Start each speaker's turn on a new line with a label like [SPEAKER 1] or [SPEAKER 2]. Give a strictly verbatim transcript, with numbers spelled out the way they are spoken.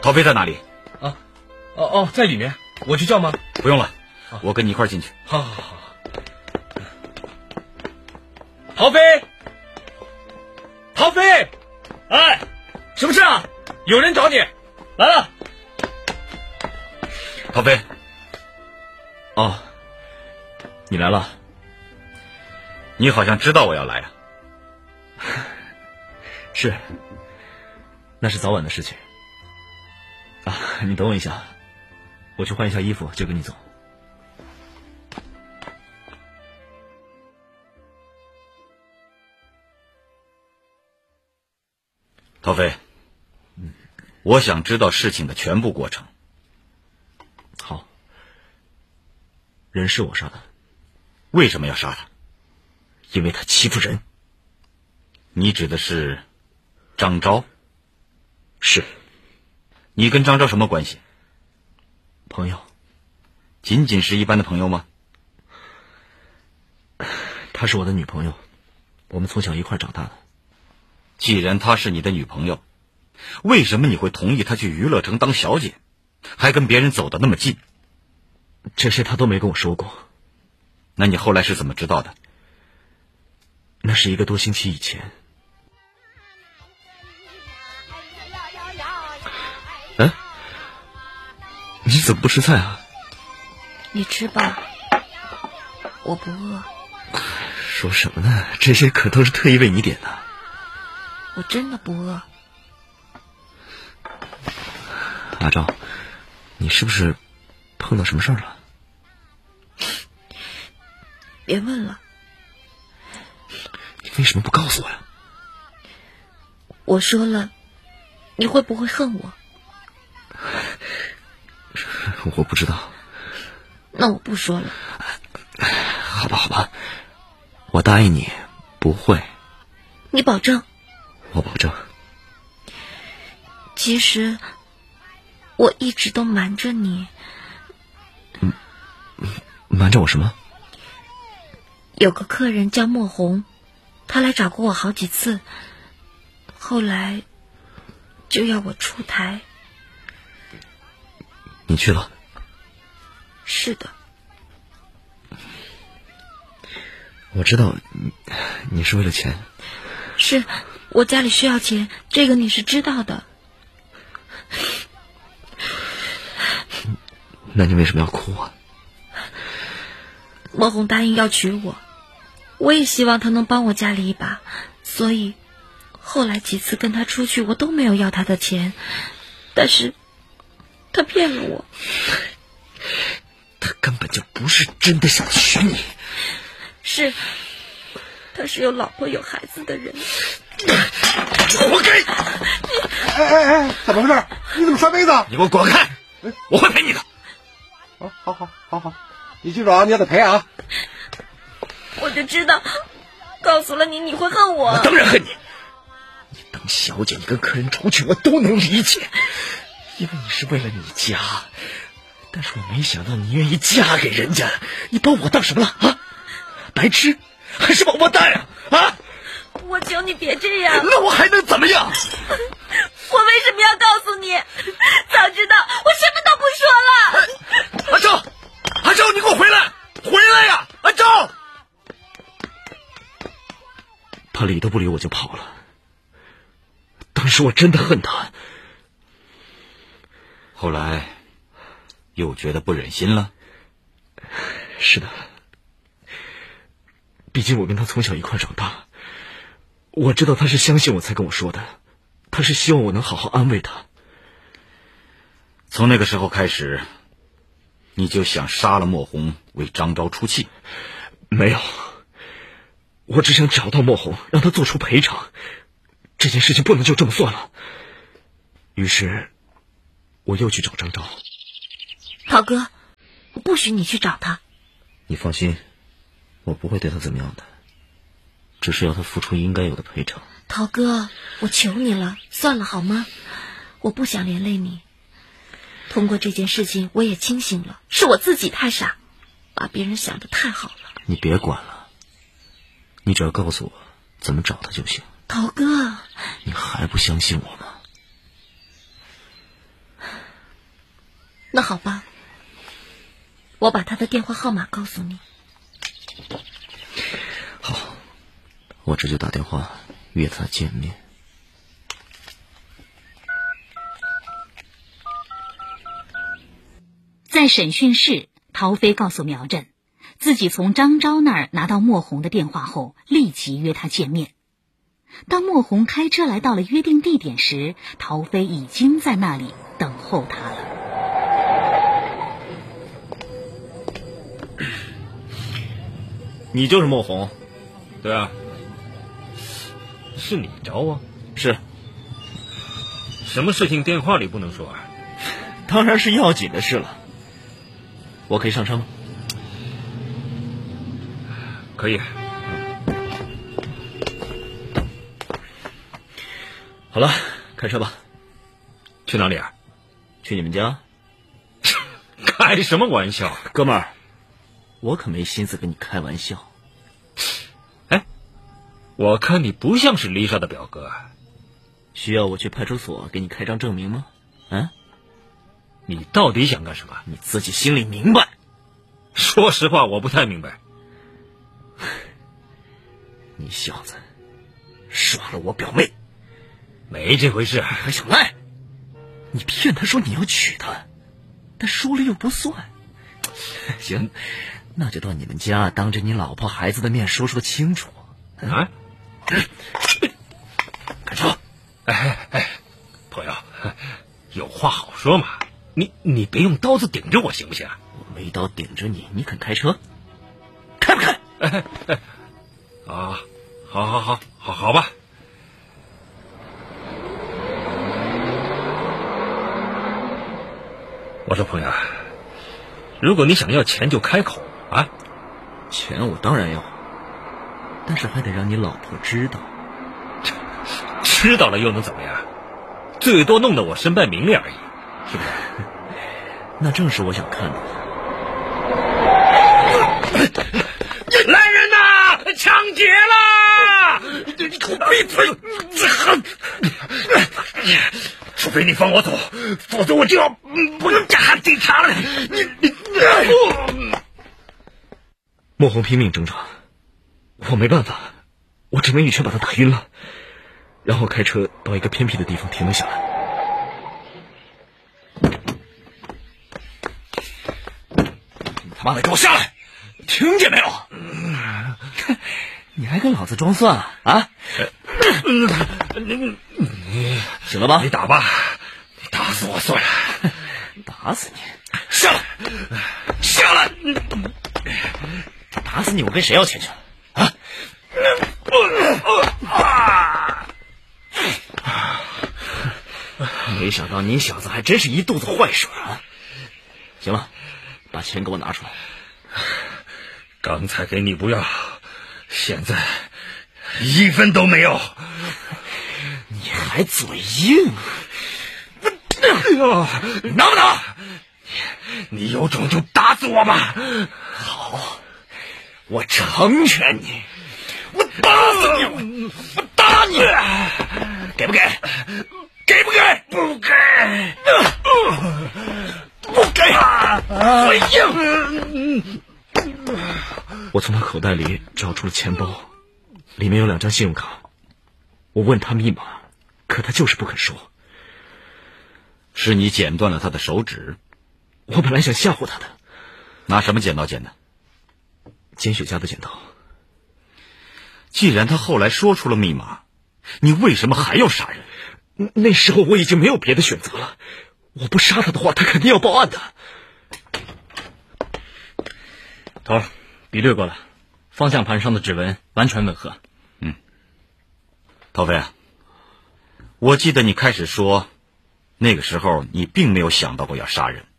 [SPEAKER 1] 陶飞在哪里？
[SPEAKER 2] 啊，哦哦，在里面，我去叫吗？
[SPEAKER 1] 不用了，我跟你一块进去。
[SPEAKER 2] 好好好。陶飞，陶飞，哎，什么事啊？有人找你，来了。
[SPEAKER 1] 陶飞，
[SPEAKER 2] 哦，你来了。
[SPEAKER 1] 你好像知道我要来啊。
[SPEAKER 2] 是，那是早晚的事情。啊，你等我一下，我去换一下衣服就跟你走。
[SPEAKER 1] 陶飞，嗯，我想知道事情的全部过程。
[SPEAKER 2] 好，人是我杀的。
[SPEAKER 1] 为什么要杀他？
[SPEAKER 2] 因为他欺负人。
[SPEAKER 1] 你指的是张昭？
[SPEAKER 2] 是。
[SPEAKER 1] 你跟张昭什么关系？
[SPEAKER 2] 朋友。
[SPEAKER 1] 仅仅是一般的朋友吗？
[SPEAKER 2] 她是我的女朋友，我们从小一块长大的。
[SPEAKER 1] 既然她是你的女朋友，为什么你会同意她去娱乐城当小姐，还跟别人走得那么近？
[SPEAKER 2] 这些她都没跟我说过。
[SPEAKER 1] 那你后来是怎么知道的？
[SPEAKER 2] 那是一个多星期以前。哎，你怎么不吃菜啊？
[SPEAKER 3] 你吃吧，我不饿。
[SPEAKER 2] 说什么呢？这些可都是特意为你点的。
[SPEAKER 3] 我真的不饿。
[SPEAKER 2] 阿昭，你是不是碰到什么事儿了？
[SPEAKER 3] 别问了。
[SPEAKER 2] 你为什么不告诉我呀？
[SPEAKER 3] 我说了，你会不会恨我？
[SPEAKER 2] 我不知道。
[SPEAKER 3] 那我不说了。
[SPEAKER 2] 好吧，好吧，我答应你不会。
[SPEAKER 3] 你保证？
[SPEAKER 2] 我保证。
[SPEAKER 3] 其实我一直都瞒着你。
[SPEAKER 2] 嗯，瞒着我什么？
[SPEAKER 3] 有个客人叫莫红，他来找过我好几次，后来就要我出台。
[SPEAKER 2] 你去了？
[SPEAKER 3] 是的。
[SPEAKER 2] 我知道你你是为了钱。
[SPEAKER 3] 是，我家里需要钱，这个你是知道的。
[SPEAKER 2] 那你为什么要哭啊？
[SPEAKER 3] 莫红答应要娶我，我也希望他能帮我家里一把，所以后来几次跟他出去，我都没有要他的钱，但是他骗了我。
[SPEAKER 2] 他根本就不是真的想娶你。
[SPEAKER 3] 是，他是有老婆有孩子的人。
[SPEAKER 2] 活该！
[SPEAKER 4] 哎哎哎，怎么回事？你怎么摔杯子？
[SPEAKER 1] 你给我滚开！我会赔你的。
[SPEAKER 4] 啊，好好好好，你记住啊，你要得赔啊！
[SPEAKER 3] 我就知道，告诉了你你会恨我。
[SPEAKER 2] 我当然恨你。你当小姐，你跟客人出去，我都能理解，因为你是为了你家。但是我没想到你愿意嫁给人家，你把我当什么了啊？白痴，还是王八蛋啊？啊！
[SPEAKER 3] 我求你别这样。
[SPEAKER 2] 那我还能怎么样？
[SPEAKER 3] 我为什么要告诉你？早知道我什么都不说了。
[SPEAKER 2] 阿昭，阿昭，你给我回来，回来呀！阿昭，他理都不理我就跑了。当时我真的恨他，
[SPEAKER 1] 后来又觉得不忍心了。
[SPEAKER 2] 是的，毕竟我跟他从小一块长大，我知道他是相信我才跟我说的，他是希望我能好好安慰他。
[SPEAKER 1] 从那个时候开始，你就想杀了莫红，为张昭出气？
[SPEAKER 2] 没有，我只想找到莫红，让他做出赔偿。这件事情不能就这么算了。于是我又去找张昭。
[SPEAKER 3] 陶哥，我不许你去找他。
[SPEAKER 2] 你放心，我不会对他怎么样的，只是要他付出应该有的赔偿。
[SPEAKER 3] 陶哥，我求你了，算了好吗？我不想连累你。通过这件事情，我也清醒了，是我自己太傻，把别人想得太好了。
[SPEAKER 2] 你别管了，你只要告诉我怎么找他就行。
[SPEAKER 3] 陶哥，
[SPEAKER 2] 你还不相信我吗？
[SPEAKER 3] 那好吧，我把他的电话号码告诉你。
[SPEAKER 2] 好，我这就打电话约他见面。
[SPEAKER 5] 在审讯室，陶飞告诉苗振，自己从张昭那儿拿到莫红的电话后，立即约他见面。当莫红开车来到了约定地点时，陶飞已经在那里等候他了。
[SPEAKER 2] 你就是莫红？
[SPEAKER 6] 对啊。是你找我？
[SPEAKER 2] 是。
[SPEAKER 6] 什么事情电话里不能说啊？
[SPEAKER 2] 当然是要紧的事了。我可以上车吗？
[SPEAKER 6] 可以。
[SPEAKER 2] 好了，开车吧。
[SPEAKER 6] 去哪里啊？
[SPEAKER 2] 去你们家。
[SPEAKER 6] 开什么玩笑，
[SPEAKER 2] 哥们儿，我可没心思跟你开玩笑。
[SPEAKER 6] 哎，我看你不像是丽莎的表哥。
[SPEAKER 2] 需要我去派出所给你开张证明吗？啊？
[SPEAKER 6] 你到底想干什么？
[SPEAKER 2] 你自己心里明白。
[SPEAKER 6] 说实话，我不太明白。
[SPEAKER 2] 你小子耍了我表妹。
[SPEAKER 6] 没这回事。
[SPEAKER 2] 你还想赖？你骗他说你要娶她，但说了又不算。行，那就到你们家当着你老婆孩子的面说说清楚。
[SPEAKER 6] 啊？
[SPEAKER 2] 开车。
[SPEAKER 6] 哎哎，朋友，有话好说嘛。你你别用刀子顶着我行不行？
[SPEAKER 2] 我没刀顶着你，你肯开车？开不开？
[SPEAKER 6] 哎哎，啊，好好好好好吧。我说朋友，如果你想要钱就开口啊。
[SPEAKER 2] 钱我当然要，但是还得让你老婆知道。
[SPEAKER 6] 知道了又能怎么样？最多弄得我身败名裂而已，是不是？
[SPEAKER 2] 那正是我想看的。
[SPEAKER 6] 来人呐！抢劫啦！你给我闭嘴！除非你放我走，否则我就要不能打警察了。你你
[SPEAKER 2] 莫红拼命挣扎，我没办法，我只能一拳把他打晕了，然后开车到一个偏僻的地方停了下来。妈的，给我下来！听见没有？你还跟老子装蒜啊？啊？
[SPEAKER 6] 你你
[SPEAKER 2] 行了吧？
[SPEAKER 6] 你打吧，你打死我算了。
[SPEAKER 2] 打死你！下来！下来！打死你！我跟谁要钱去了？啊！没想到你小子还真是一肚子坏水啊！行了，把钱给我拿出来。
[SPEAKER 6] 刚才给你不要，现在一分都没有。
[SPEAKER 2] 你还嘴硬？拿不拿？
[SPEAKER 6] 你有种就打死我吧！
[SPEAKER 2] 好，我成全你，我打死你！我打你！给不给？给不给？
[SPEAKER 6] 不给！
[SPEAKER 2] 不给！嘴硬！我从他口袋里找出了钱包，里面有两张信用卡。我问他密码，可他就是不肯说。
[SPEAKER 1] 是你剪断了他的手指？
[SPEAKER 2] 我本来想吓唬他的。
[SPEAKER 1] 拿什么剪刀剪的？
[SPEAKER 2] 简雪家的剪刀。
[SPEAKER 1] 既然他后来说出了密码，你为什么还要杀人？
[SPEAKER 2] 那时候我已经没有别的选择了，我不杀他的话，他肯定要报案的。
[SPEAKER 7] 头，比对过了，方向盘上的指纹完全吻合。
[SPEAKER 1] 嗯，陶飞啊，我记得你开始说，那个时候你并没有想到过要杀人。